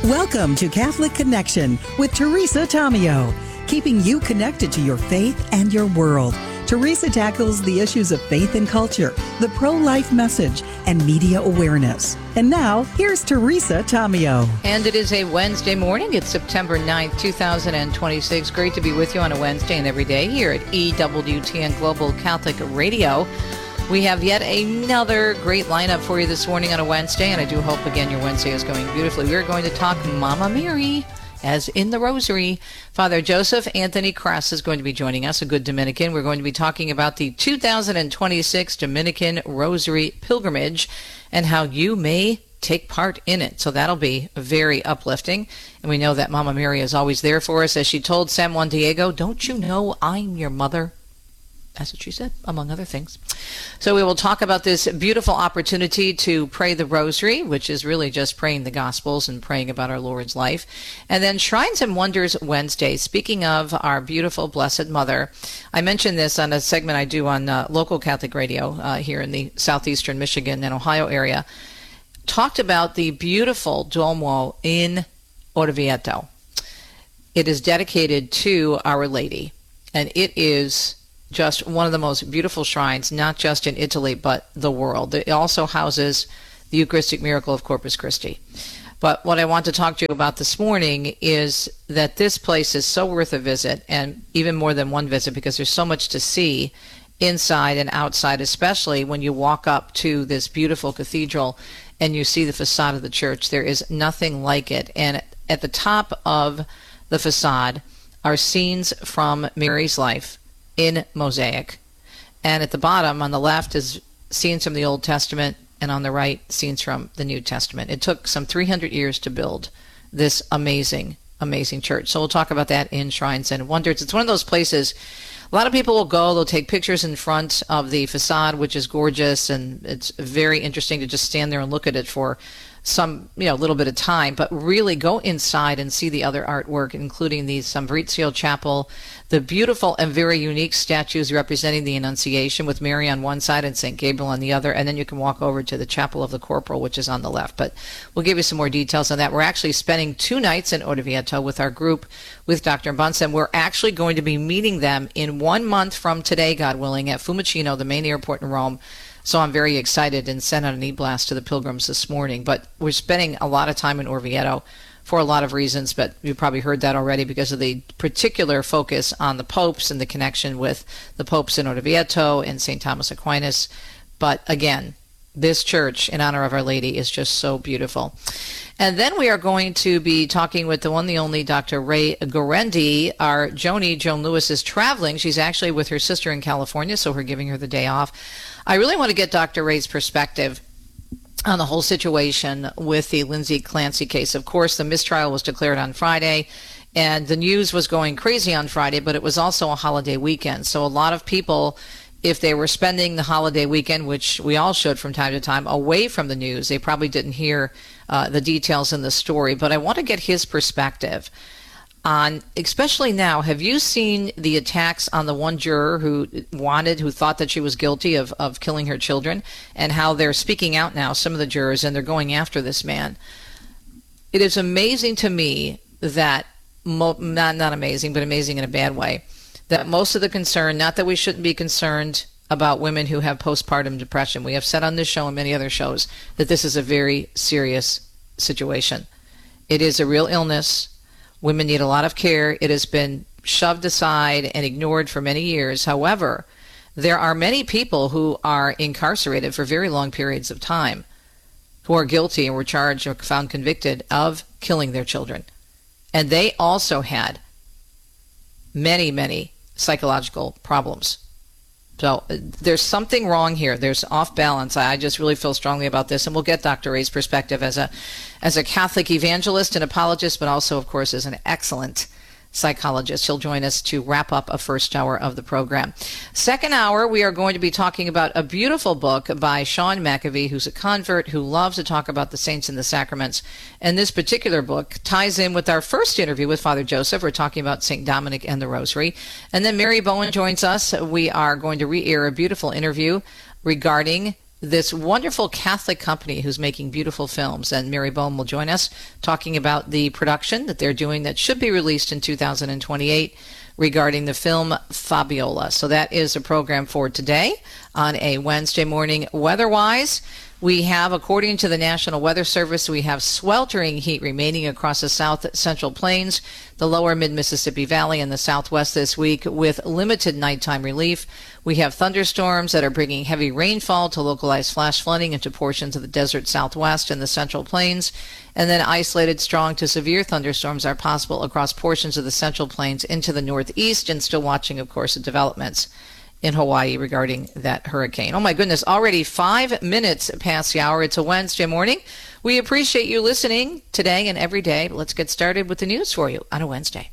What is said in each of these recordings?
Welcome to Catholic Connection with Teresa Tomeo, keeping you connected to your faith and your world. Teresa tackles the issues of faith and culture, the pro-life message, and media awareness. And now, here's Teresa Tomeo. And it is a Wednesday morning. It's September 9th, 2026. Great to be with you on a Wednesday and every day here at EWTN Global Catholic Radio. We have yet another great lineup for you this morning on a Wednesday, and I do hope, again, your Wednesday is going beautifully. We're going to talk Mama Mary, as in the Rosary. Father Joseph Anthony Kress is going to be joining us, a good Dominican. We're going to be talking about the 2026 Dominican Rosary Pilgrimage and how you may take part in it. So that'll be very uplifting. And we know that Mama Mary is always there for us. As she told San Juan Diego, "Don't you know I'm your mother?" That's what she said, among other things. So we will talk about this beautiful opportunity to pray the Rosary, which is really just praying the Gospels and praying about our Lord's life. And then Shrines and Wonders Wednesday. Speaking of our beautiful Blessed Mother, I mentioned this on a segment I do on local Catholic radio here in the southeastern Michigan and Ohio area. Talked about the beautiful Duomo in Orvieto. It is dedicated to Our Lady, and it is just one of the most beautiful shrines, not just in Italy, but the world. It also houses the Eucharistic miracle of Corpus Christi. But what I want to talk to you about this morning is that this place is so worth a visit, and even more than one visit, because there's so much to see inside and outside, especially when you walk up to this beautiful cathedral and you see the facade of the church. There is nothing like it. And at the top of the facade are scenes from Mary's life in mosaic, and at the bottom on the left is scenes from the Old Testament, and on the right scenes from the New Testament. It took some 300 years to build this amazing church. So we'll talk about that in Shrines and Wonders. It's one of those places a lot of people will go, they'll take pictures in front of the facade, which is gorgeous, and it's very interesting to just stand there and look at it for some, little bit of time, but really go inside and see the other artwork, including the Sambrizio Chapel, the beautiful and very unique statues representing the Annunciation with Mary on one side and St. Gabriel on the other, and then you can walk over to the Chapel of the Corporal, which is on the left. But we'll give you some more details on that. We're actually spending 2 nights in Orvieto with our group with Dr. Bunsen. We're actually going to be meeting them in 1 month from today, God willing, at Fiumicino, the main airport in Rome. So I'm very excited and sent out an e-blast to the pilgrims this morning. But we're spending a lot of time in Orvieto for a lot of reasons, but you probably heard that already because of the particular focus on the popes and the connection with the popes in Orvieto and St. Thomas Aquinas. But again, this church in honor of Our Lady is just so beautiful. And then we are going to be talking with the one, the only Dr. Ray Guarendi. Our Joan Lewis is traveling. She's actually with her sister in California, so we're giving her the day off. I really want to get Dr. Ray's perspective on the whole situation with the Lindsay Clancy case. Of course, the mistrial was declared on Friday, and the news was going crazy on Friday, but it was also a holiday weekend. So a lot of people, if they were spending the holiday weekend, which we all should from time to time, away from the news, they probably didn't hear the details in the story. But I want to get his perspective on, especially now, have you seen the attacks on the one juror who thought that she was guilty of killing her children, and how they're speaking out now, some of the jurors, and they're going after this man? It is amazing to me that, not amazing, but amazing in a bad way, that most of the concern, not that we shouldn't be concerned about women who have postpartum depression. We have said on this show and many other shows that this is a very serious situation. It is a real illness. Women need a lot of care. It has been shoved aside and ignored for many years. However, there are many people who are incarcerated for very long periods of time who are guilty and were charged or found convicted of killing their children. And they also had many psychological problems. So there's something wrong here. There's off balance. I just really feel strongly about this, and we'll get Dr. Ray's perspective as a Catholic evangelist and apologist, but also, of course, as an excellent psychologist. He'll join us to wrap up a first hour of the program. Second hour, we are going to be talking about a beautiful book by Sean McAvee, who's a convert who loves to talk about the saints and the sacraments. And this particular book ties in with our first interview with Father Joseph. We're talking about St. Dominic and the Rosary. And then Mary Bowen joins us. We are going to re-air a beautiful interview regarding this wonderful Catholic company who's making beautiful films. And Mary Bohm will join us talking about the production that they're doing that should be released in 2028 regarding the film Fabiola. So that is a program for today on a Wednesday morning. Weather-wise, we have, according to the National Weather Service, we have sweltering heat remaining across the south central plains, the lower mid-Mississippi Valley, and the southwest this week with limited nighttime relief. We have thunderstorms that are bringing heavy rainfall to localized flash flooding into portions of the desert southwest and the central plains. And then isolated strong to severe thunderstorms are possible across portions of the central plains into the northeast, and still watching, of course, the developments in Hawaii regarding that hurricane. Oh my goodness, already 5 minutes past the hour. It's a Wednesday morning. We appreciate you listening today and every day. Let's get started with the news for you on a Wednesday.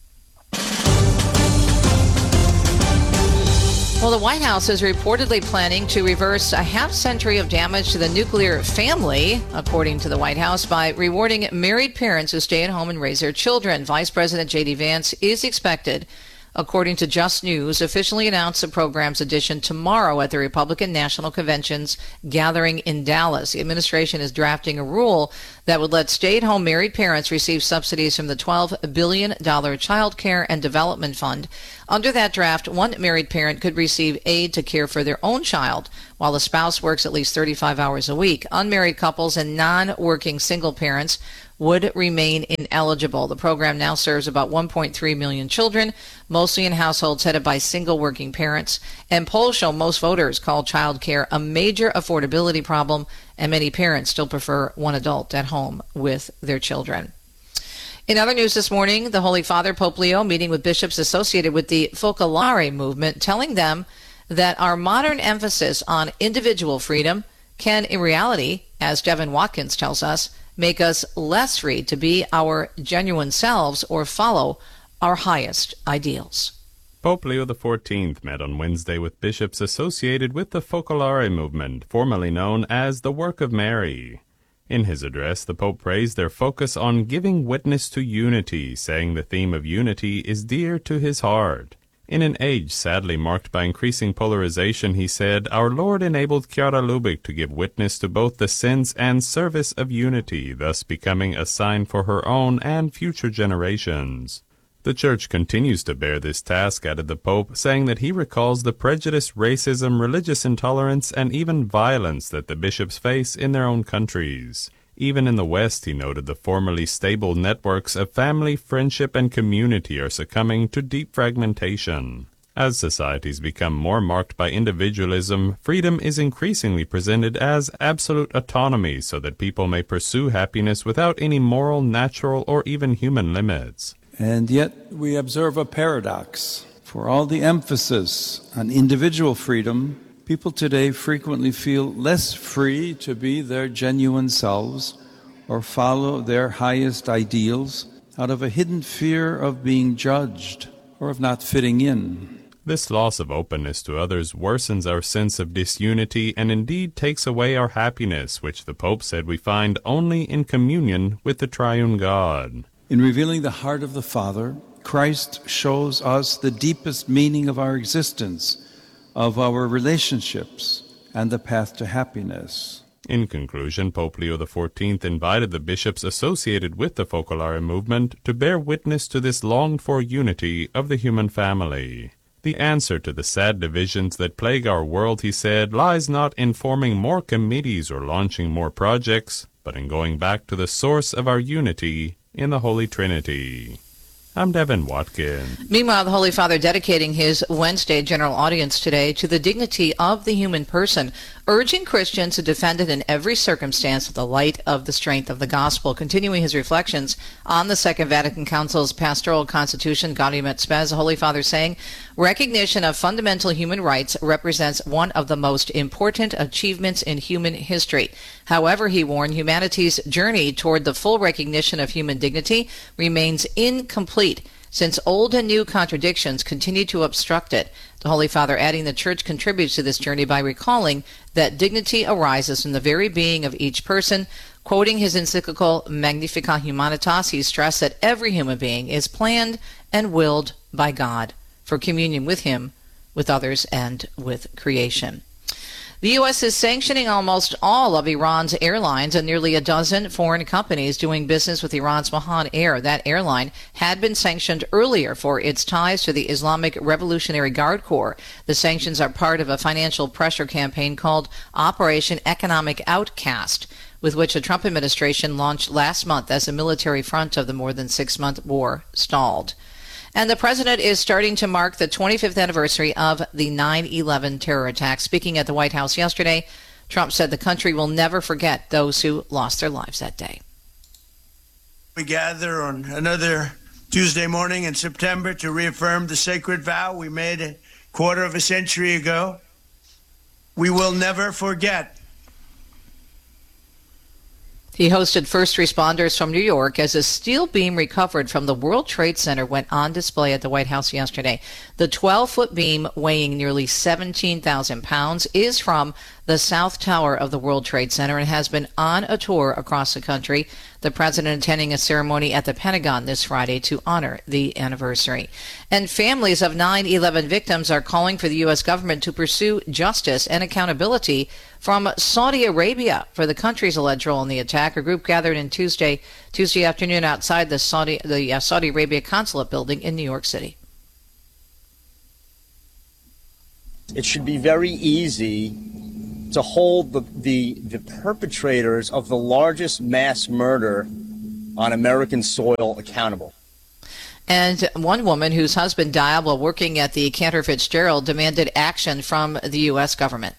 Well, the White House is reportedly planning to reverse a half-century of damage to the nuclear family, according to the White House, by rewarding married parents who stay at home and raise their children. Vice President J.D. Vance is expected, according to Just News, officially announce the program's addition tomorrow at the Republican National Convention's gathering in Dallas. The administration is drafting a rule that would let stay-at-home married parents receive subsidies from the $12 billion Child Care and Development Fund. Under that draft, one married parent could receive aid to care for their own child, while the spouse works at least 35 hours a week. Unmarried couples and non-working single parents would remain ineligible. The program now serves about 1.3 million children, mostly in households headed by single working parents. And polls show most voters call child care a major affordability problem, and many parents still prefer one adult at home with their children. In other news this morning, the Holy Father, Pope Leo, meeting with bishops associated with the Focolare movement, telling them that our modern emphasis on individual freedom can, in reality, as Devin Watkins tells us, make us less free to be our genuine selves or follow our highest ideals. Pope Leo XIV met on Wednesday with bishops associated with the Focolare movement, formerly known as the Work of Mary. In his address, the Pope praised their focus on giving witness to unity, saying the theme of unity is dear to his heart. In an age sadly marked by increasing polarization, he said, our Lord enabled Chiara Lubich to give witness to both the sense and service of unity, thus becoming a sign for her own and future generations. The Church continues to bear this task, added the Pope, saying that he recalls the prejudice, racism, religious intolerance, and even violence that the bishops face in their own countries. Even in the West, he noted, the formerly stable networks of family, friendship, and community are succumbing to deep fragmentation. As societies become more marked by individualism, freedom is increasingly presented as absolute autonomy so that people may pursue happiness without any moral, natural, or even human limits. And yet we observe a paradox. For all the emphasis on individual freedom, people today frequently feel less free to be their genuine selves or follow their highest ideals out of a hidden fear of being judged or of not fitting in. This loss of openness to others worsens our sense of disunity and indeed takes away our happiness, which the Pope said we find only in communion with the triune God. In revealing the heart of the Father, Christ shows us the deepest meaning of our existence, of our relationships, and the path to happiness. In conclusion, Pope Leo XIV invited the bishops associated with the Focolare movement to bear witness to this longed-for unity of the human family. The answer to the sad divisions that plague our world, he said, lies not in forming more committees or launching more projects, but in going back to the source of our unity in the Holy Trinity. I'm Devin Watkins. Meanwhile, the Holy Father dedicating his Wednesday general audience today to the dignity of the human person, urging Christians to defend it in every circumstance with the light of the strength of the gospel. Continuing his reflections on the Second Vatican Council's Pastoral Constitution, Gaudium et Spes, the Holy Father saying, recognition of fundamental human rights represents one of the most important achievements in human history. However, he warned, humanity's journey toward the full recognition of human dignity remains incomplete, since old and new contradictions continue to obstruct it. The Holy Father adding the Church contributes to this journey by recalling that dignity arises from the very being of each person. Quoting his encyclical Magnificat Humanitas, he stressed that every human being is planned and willed by God for communion with Him, with others, and with creation. The U.S. is sanctioning almost all of Iran's airlines and nearly a dozen foreign companies doing business with Iran's Mahan Air. That airline had been sanctioned earlier for its ties to the Islamic Revolutionary Guard Corps. The sanctions are part of a financial pressure campaign called Operation Economic Outcast, with which the Trump administration launched last month as the military front of the more than 6-month war stalled. And the president is starting to mark the 25th anniversary of the 9/11 terror attack. Speaking at the White House yesterday, Trump said the country will never forget those who lost their lives that day. We gather on another Tuesday morning in September to reaffirm the sacred vow we made a quarter of a century ago. We will never forget. He hosted first responders from New York as a steel beam recovered from the World Trade Center went on display at the White House yesterday. The 12-foot beam, weighing nearly 17,000 pounds, is from the South Tower of the World Trade Center and has been on a tour across the country, the president attending a ceremony at the Pentagon this Friday to honor the anniversary. And families of 9/11 victims are calling for the U.S. government to pursue justice and accountability from Saudi Arabia for the country's alleged role in the attack. A group gathered in Tuesday afternoon outside the Saudi Arabia consulate building in New York City. It should be very easy to hold the perpetrators of the largest mass murder on American soil accountable. And one woman whose husband died while working at the Cantor Fitzgerald demanded action from the U.S. government.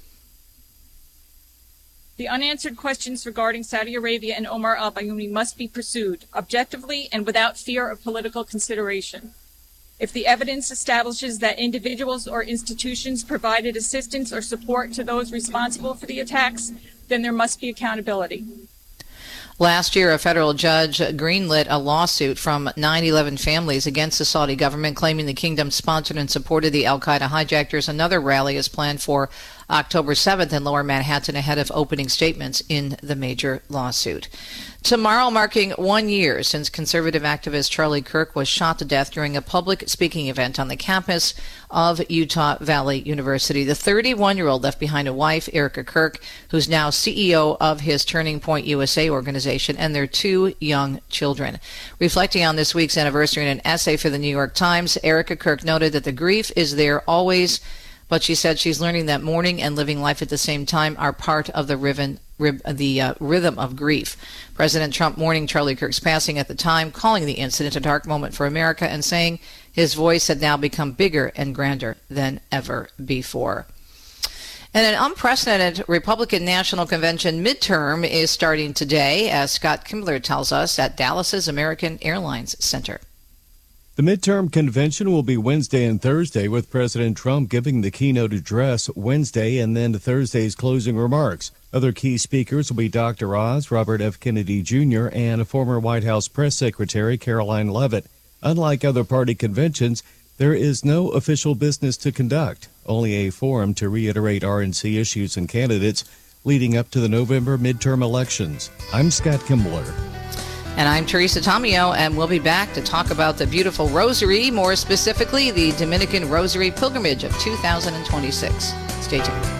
The unanswered questions regarding Saudi Arabia and Omar al-Bayoumi must be pursued objectively and without fear of political consideration. If the evidence establishes that individuals or institutions provided assistance or support to those responsible for the attacks, then there must be accountability. Last year, a federal judge greenlit a lawsuit from 9/11 families against the Saudi government, claiming the kingdom sponsored and supported the al-Qaeda hijackers. Another rally is planned for October 7th in Lower Manhattan ahead of opening statements in the major lawsuit. Tomorrow, marking 1 year since conservative activist Charlie Kirk was shot to death during a public speaking event on the campus of Utah Valley University. The 31-year-old left behind a wife, Erica Kirk, who's now CEO of his Turning Point USA organization, and their 2 young children. Reflecting on this week's anniversary in an essay for the New York Times, Erica Kirk noted that the grief is there always, but she said she's learning that mourning and living life at the same time are part of the rhythm of grief. President Trump mourning Charlie Kirk's passing at the time, calling the incident a dark moment for America and saying his voice had now become bigger and grander than ever before. And an unprecedented Republican National Convention midterm is starting today, as Scott Kimbler tells us at Dallas's American Airlines Center. The midterm convention will be Wednesday and Thursday, with President Trump giving the keynote address Wednesday and then Thursday's closing remarks. Other key speakers will be Dr. Oz, Robert F. Kennedy Jr., and former White House Press Secretary Caroline Leavitt. Unlike other party conventions, there is no official business to conduct, only a forum to reiterate RNC issues and candidates leading up to the November midterm elections. I'm Scott Kimbler. And I'm Teresa Tomeo, and we'll be back to talk about the beautiful Rosary, more specifically the Dominican Rosary Pilgrimage of 2026. Stay tuned.